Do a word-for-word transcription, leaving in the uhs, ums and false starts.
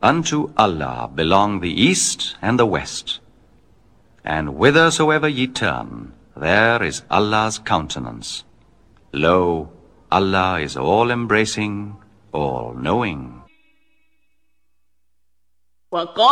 Unto Allah belong the east and the west. And whithersoever ye turn, there is Allah's countenance. Lo, Allah is all-embracing, all-knowing.